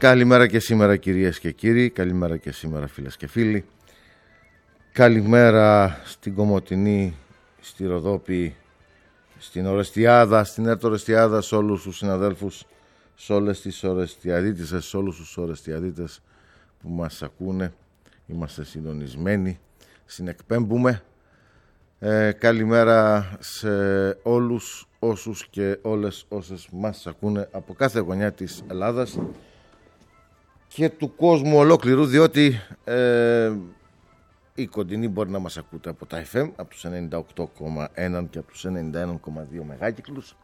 Καλημέρα και σήμερα κυρίες και κύριοι, καλημέρα και σήμερα φίλες και φίλοι. Καλημέρα στην Κομοτηνή, στη Ροδόπη, στην Ορεστιάδα, στην Έρτο Ορεστιάδα, σε όλους τους συναδέλφους, σε όλες τις Ορεστιαδίτησες, σε όλους τους Ορεστιαδίτες που μας ακούνε. Είμαστε συντονισμένοι, συνεκπέμπουμε. Καλημέρα σε όλους όσους και όλες όσες μας ακούνε από κάθε γωνιά της Ελλάδας και του κόσμου ολόκληρου, διότι η Κοντινή μπορεί να μας ακούτε από τα FM, από τους 98,1 και από τους 91,2 μεγάκυκλους,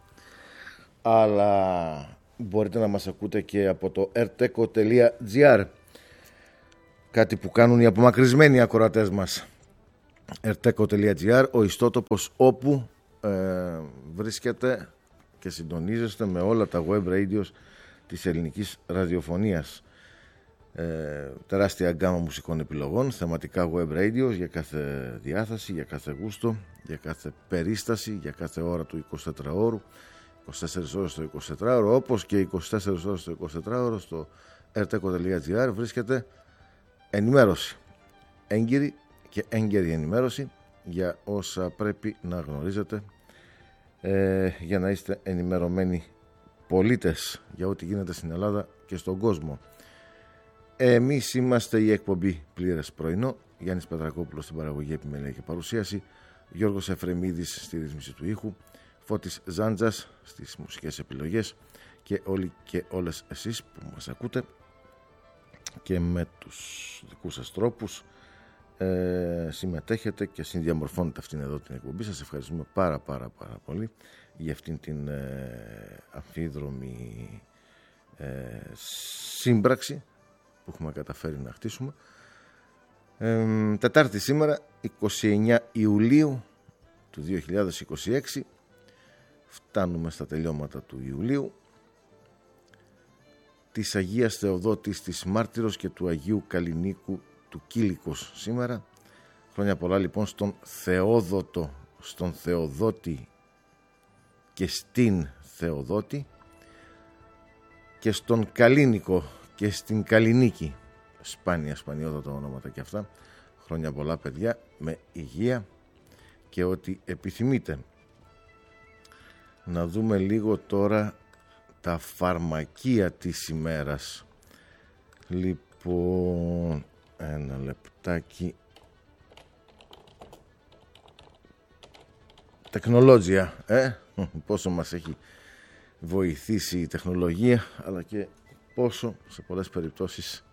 αλλά μπορείτε να μας ακούτε και από το erteco.gr, κάτι που κάνουν οι απομακρυσμένοι ακροατές μας. erteco.gr, ο ιστότοπος όπου βρίσκεται και συντονίζεστε με όλα τα web radios της ελληνικής ραδιοφωνίας. Τεράστια γκάμα μουσικών επιλογών, θεματικά web radios για κάθε διάθεση, για κάθε γούστο, για κάθε περίσταση, για κάθε ώρα του 24ωρου, 24 ώρες το 24ωρο, όπως και 24 ώρες το 24ωρο στο erteco.gr βρίσκεται ενημέρωση, έγκυρη και έγκαιρη ενημέρωση για όσα πρέπει να γνωρίζετε, για να είστε ενημερωμένοι πολίτες για ό,τι γίνεται στην Ελλάδα και στον κόσμο. Εμείς είμαστε η εκπομπή Πλήρες Πρωινό. Γιάννης Πετρακόπουλος στην παραγωγή, επιμέλεια και παρουσίαση, Γιώργος Εφρεμίδης στη ρύθμιση του ήχου, Φώτης Ζάντζας στις μουσικές επιλογές και όλοι και όλες εσείς που μας ακούτε και με τους δικούς σας τρόπους συμμετέχετε και συνδιαμορφώνετε αυτήν εδώ την εκπομπή. Σας ευχαριστούμε πάρα πολύ για αυτήν την αμφίδρομη σύμπραξη που έχουμε καταφέρει να χτίσουμε. Τετάρτη σήμερα, 29 Ιουλίου του 2026, φτάνουμε στα τελειώματα του Ιουλίου, της Αγίας Θεοδότης της Μάρτυρος και του Αγίου Καλλινίκου του Κύλικος σήμερα. Χρόνια πολλά λοιπόν στον Θεόδοτο, στον Θεοδότη και στην Θεοδότη και στον Καλλίνικο και στην Καλλινίκη. Σπανιότατα ονόματα και αυτά. Χρόνια πολλά παιδιά, με υγεία και ό,τι επιθυμείτε. Να δούμε λίγο τώρα τα φαρμακεία της ημέρας. Λοιπόν, ένα λεπτάκι. Τεχνολόγια, πόσο μας έχει βοηθήσει η τεχνολογία, αλλά και πόσο σε πολλές περιπτώσεις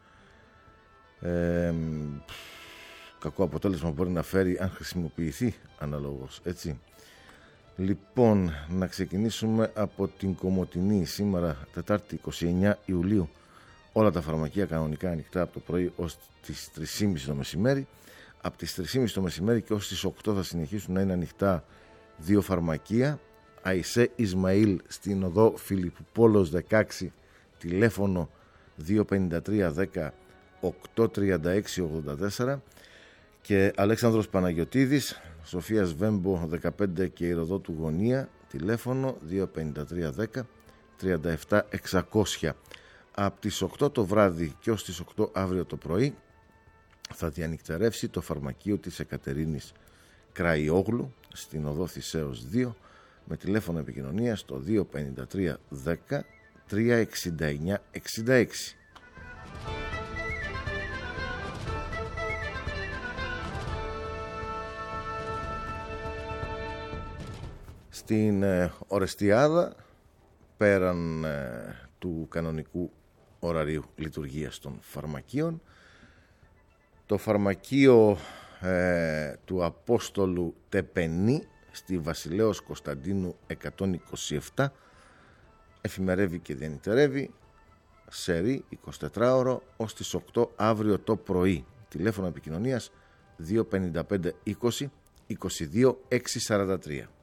κακό αποτέλεσμα μπορεί να φέρει αν χρησιμοποιηθεί αναλόγως, έτσι. Λοιπόν, να ξεκινήσουμε από την Κομοτηνή. Σήμερα, Τετάρτη 29 Ιουλίου, όλα τα φαρμακεία κανονικά ανοιχτά από το πρωί ως τις 3.30 το μεσημέρι. Από τις 3.30 το μεσημέρι και ως τις 8 θα συνεχίσουν να είναι ανοιχτά δύο φαρμακεία. Αϊσέ Ισμαήλ στην οδό Φιλιππού Πόλος 16, τηλέφωνο 253 10 836 84, και Αλέξανδρος Παναγιωτίδης, Σοφίας Βέμπο 15 και Ηροδότου Γωνία, τηλέφωνο 253 10 37 600. Από τις 8 το βράδυ και ως τις 8 αύριο το πρωί θα διανυκτερεύσει το φαρμακείο της Εκατερίνης Κραϊόγλου στην οδό Θησέως 2 με τηλέφωνο επικοινωνίας στο 253 10 369 66. Στην Ορεστιάδα, πέραν του κανονικού ωραρίου λειτουργίας των φαρμακείων, το φαρμακείο του Απόστολου Τεπενή στη Βασιλέως Κωνσταντίνου 127 εφημερεύει και διανυκτερεύει σερί 24ωρο ως τις 8 αύριο το πρωί. Τηλέφωνο επικοινωνίας 255 20 22 643.